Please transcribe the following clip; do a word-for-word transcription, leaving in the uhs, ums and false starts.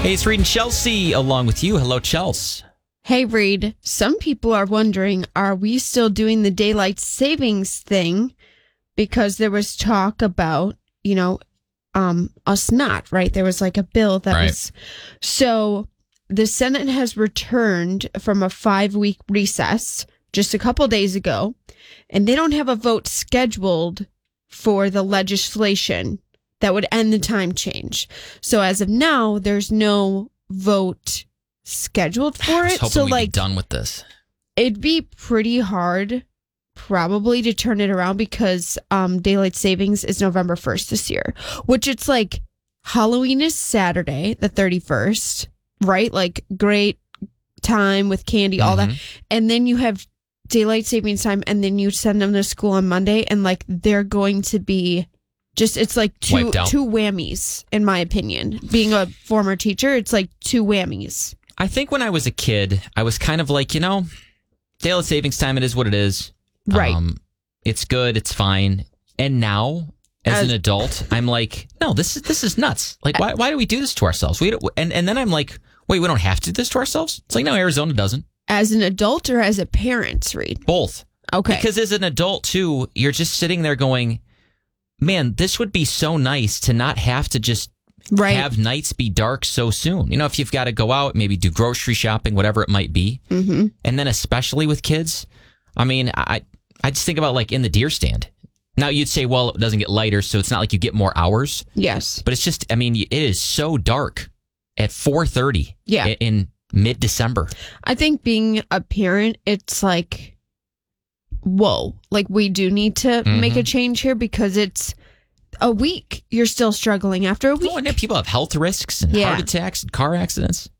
Hey, it's Reed and Chelsea along with you. Hello, Chelsea. Hey, Reed. Some people are wondering, are we still doing the daylight savings thing? Because there was talk about, you know, um, us not, right? There was like a bill that Right. was. So the Senate has returned from a five-week recess just a couple days ago, and they don't have a vote scheduled for the legislation that would end the time change. So as of now, there's no vote scheduled for I was it. hoping So we'd like be done with this. it'd be pretty hard probably to turn it around because um daylight savings is November first this year, which it's like Halloween is Saturday the thirty-first, right? Like great time with candy, all Mhm. that. And then you have daylight savings time and then you send them to school on Monday and like they're going to be just, it's like two Wiped out. two whammies, in my opinion. Being a former teacher, it's like two whammies. I think when I was a kid, I was kind of like, you know, daylight savings time, it is what it is. Right. Um, it's good. It's fine. And now, as, As- an adult, I'm like, no, this is this is nuts. Like, why why do we do this to ourselves? We don't, and and then I'm like, wait, we don't have to do this to ourselves. It's like, no, Arizona doesn't. As an adult or as a parent, Reed? Both. Okay. Because as an adult too, you're just sitting there going, man, this would be so nice to not have to just Right. have nights be dark so soon. You know, if you've got to go out, maybe do grocery shopping, whatever it might be. Mm-hmm. And then especially with kids, I mean, I I just think about like in the deer stand. Now you'd say, well, it doesn't get lighter, so it's not like you get more hours. Yes. But it's just, I mean, it is so dark at four thirty Yeah. in, in mid-December. I think being a parent, it's like, whoa, like we do need to Mhm. make a change here because it's a week. You're still struggling after a week. Oh, and then people have health risks and Yeah. heart attacks and car accidents.